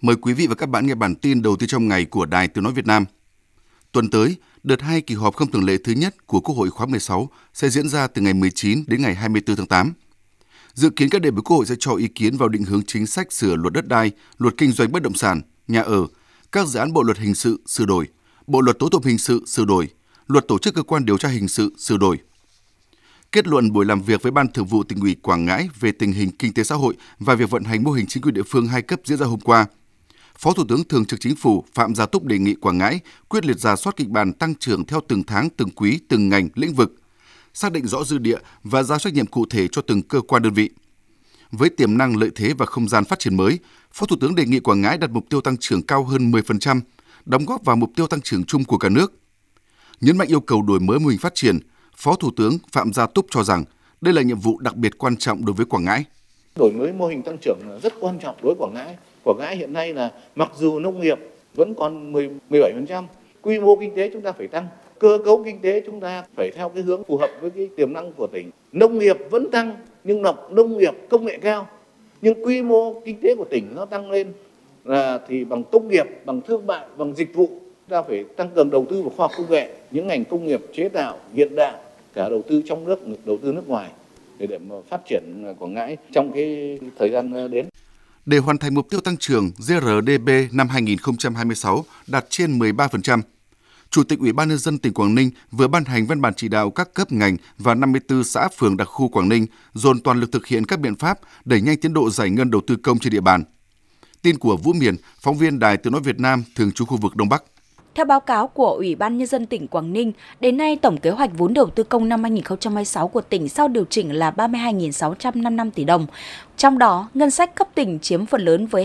Mời quý vị và các bạn nghe bản tin đầu tiên trong ngày của Đài Tiếng nói Việt Nam. Tuần tới, đợt 2 kỳ họp không thường lệ thứ nhất của Quốc hội khóa 16 sẽ diễn ra từ ngày 19 đến ngày 24 tháng 8. Dự kiến các đại biểu Quốc hội sẽ cho ý kiến vào định hướng chính sách sửa luật đất đai, luật kinh doanh bất động sản, nhà ở, các dự án bộ luật hình sự sửa đổi, bộ luật tố tụng hình sự sửa đổi, luật tổ chức cơ quan điều tra hình sự sửa đổi. Kết luận buổi làm việc với Ban Thường vụ Tỉnh ủy Quảng Ngãi về tình hình kinh tế xã hội và việc vận hành mô hình chính quyền địa phương hai cấp diễn ra hôm qua, Phó Thủ tướng Thường trực Chính phủ Phạm Gia Túc đề nghị Quảng Ngãi quyết liệt rà soát kịch bản tăng trưởng theo từng tháng, từng quý, từng ngành, lĩnh vực, xác định rõ dư địa và giao trách nhiệm cụ thể cho từng cơ quan đơn vị. Với tiềm năng, lợi thế và không gian phát triển mới, Phó Thủ tướng đề nghị Quảng Ngãi đặt mục tiêu tăng trưởng cao hơn 10%, đóng góp vào mục tiêu tăng trưởng chung của cả nước. Nhấn mạnh yêu cầu đổi mới mô hình phát triển, Phó Thủ tướng Phạm Gia Túc cho rằng đây là nhiệm vụ đặc biệt quan trọng đối với Quảng Ngãi. Đổi mới mô hình tăng trưởng là rất quan trọng đối với Quảng Ngãi. Quảng Ngãi hiện nay là mặc dù nông nghiệp vẫn còn 17%, quy mô kinh tế chúng ta phải tăng, cơ cấu kinh tế chúng ta phải theo cái hướng phù hợp với cái tiềm năng của tỉnh. Nông nghiệp vẫn tăng nhưng nông nghiệp công nghệ cao, nhưng quy mô kinh tế của tỉnh nó tăng lên là thì bằng công nghiệp, bằng thương mại, bằng dịch vụ. Chúng ta phải tăng cường đầu tư vào khoa học công nghệ, những ngành công nghiệp chế tạo hiện đại, cả đầu tư trong nước, đầu tư nước ngoài để mà phát triển Quảng Ngãi trong cái thời gian đến. Để hoàn thành mục tiêu tăng trưởng GRDP năm 2026 đạt trên 13%, Chủ tịch Ủy ban Nhân dân tỉnh Quảng Ninh vừa ban hành văn bản chỉ đạo các cấp ngành và 54 xã phường đặc khu Quảng Ninh dồn toàn lực thực hiện các biện pháp đẩy nhanh tiến độ giải ngân đầu tư công trên địa bàn. Tin của Vũ Miền, phóng viên Đài Tiếng nói Việt Nam thường trú khu vực Đông Bắc. Theo báo cáo của Ủy ban Nhân dân tỉnh Quảng Ninh, đến nay tổng kế hoạch vốn đầu tư công năm 2026 của tỉnh sau điều chỉnh là 32.655 tỷ đồng. Trong đó, ngân sách cấp tỉnh chiếm phần lớn với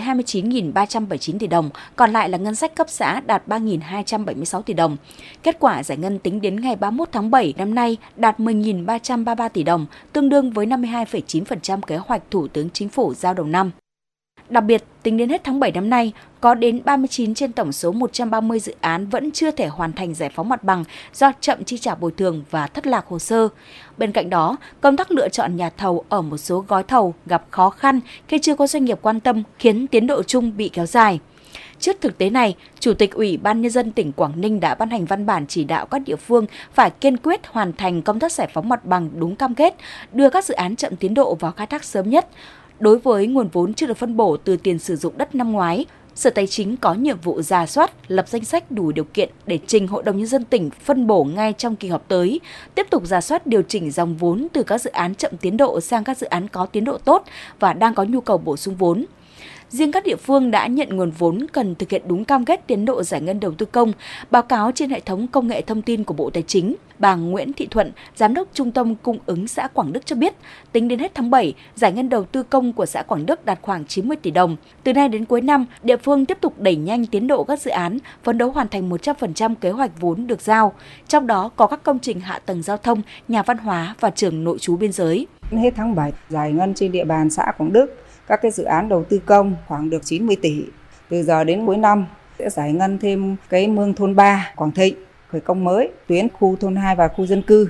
29.379 tỷ đồng, còn lại là ngân sách cấp xã đạt 3.276 tỷ đồng. Kết quả giải ngân tính đến ngày 31 tháng 7 năm nay đạt 10.333 tỷ đồng, tương đương với 52,9% kế hoạch Thủ tướng Chính phủ giao đầu năm. Đặc biệt, tính đến hết tháng 7 năm nay, có đến 39 trên tổng số 130 dự án vẫn chưa thể hoàn thành giải phóng mặt bằng do chậm chi trả bồi thường và thất lạc hồ sơ. Bên cạnh đó, công tác lựa chọn nhà thầu ở một số gói thầu gặp khó khăn khi chưa có doanh nghiệp quan tâm, khiến tiến độ chung bị kéo dài. Trước thực tế này, Chủ tịch Ủy ban Nhân dân tỉnh Quảng Ninh đã ban hành văn bản chỉ đạo các địa phương phải kiên quyết hoàn thành công tác giải phóng mặt bằng đúng cam kết, đưa các dự án chậm tiến độ vào khai thác sớm nhất. Đối với nguồn vốn chưa được phân bổ từ tiền sử dụng đất năm ngoái, Sở Tài chính có nhiệm vụ rà soát, lập danh sách đủ điều kiện để trình Hội đồng Nhân dân tỉnh phân bổ ngay trong kỳ họp tới, tiếp tục rà soát điều chỉnh dòng vốn từ các dự án chậm tiến độ sang các dự án có tiến độ tốt và đang có nhu cầu bổ sung vốn. Riêng các địa phương đã nhận nguồn vốn cần thực hiện đúng cam kết tiến độ giải ngân đầu tư công, báo cáo trên hệ thống công nghệ thông tin của Bộ Tài chính. Bà Nguyễn Thị Thuận, Giám đốc Trung tâm Cung ứng xã Quảng Đức cho biết, tính đến hết tháng 7, giải ngân đầu tư công của xã Quảng Đức đạt khoảng 90 tỷ đồng. Từ nay đến cuối năm, địa phương tiếp tục đẩy nhanh tiến độ các dự án, phấn đấu hoàn thành 100% kế hoạch vốn được giao. Trong đó có các công trình hạ tầng giao thông, nhà văn hóa và trường nội trú biên giới. Hết tháng 7, giải ngân trên địa bàn xã Quảng Đức, các cái dự án đầu tư công khoảng được 90 tỷ. Từ giờ đến cuối năm sẽ giải ngân thêm cái mương thôn 3 Quảng Thịnh, khởi công mới, tuyến khu thôn 2 và khu dân cư,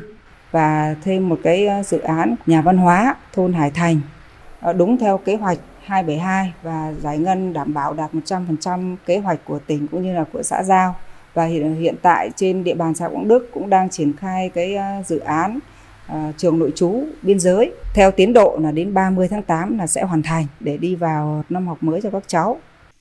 và thêm một cái dự án nhà văn hóa thôn Hải Thành đúng theo kế hoạch 272 và giải ngân đảm bảo đạt 100% kế hoạch của tỉnh cũng như là của xã giao. Và hiện tại trên địa bàn xã Quảng Đức cũng đang triển khai cái dự án trường nội trú biên giới. Theo tiến độ là đến 30 tháng 8 là sẽ hoàn thành để đi vào năm học mới cho các cháu.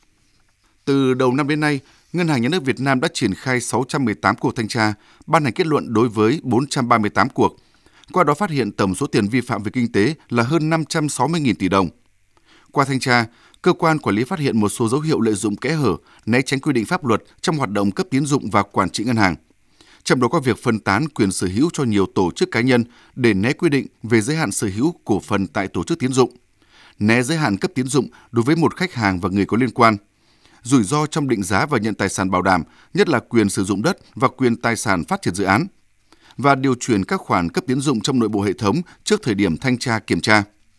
Từ đầu năm đến nay, Ngân hàng Nhà nước Việt Nam đã triển khai 618 cuộc thanh tra, ban hành kết luận đối với 438 cuộc. Qua đó phát hiện tổng số tiền vi phạm về kinh tế là hơn 560.000 tỷ đồng. Qua thanh tra, cơ quan quản lý phát hiện một số dấu hiệu lợi dụng kẽ hở, né tránh quy định pháp luật trong hoạt động cấp tín dụng và quản trị ngân hàng. Trong đó có việc phân tán quyền sở hữu cho nhiều tổ chức cá nhân để né quy định về giới hạn sở hữu cổ phần tại tổ chức tín dụng, né giới hạn cấp tín dụng đối với một khách hàng và người có liên quan, rủi ro trong định giá và nhận tài sản bảo đảm, nhất là quyền sử dụng đất và quyền tài sản phát triển dự án, và điều chuyển các khoản cấp tín dụng trong nội bộ hệ thống trước thời điểm thanh tra kiểm tra.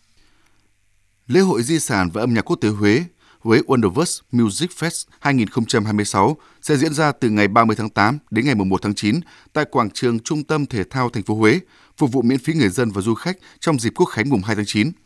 Lễ hội di sản và âm nhạc quốc tế Huế Wonderverse Music Fest 2026 sẽ diễn ra từ ngày 30 tháng 8 đến ngày 1 tháng 9 tại quảng trường Trung tâm Thể thao thành phố Huế, phục vụ miễn phí người dân và du khách trong dịp Quốc khánh mùng 2 tháng 9.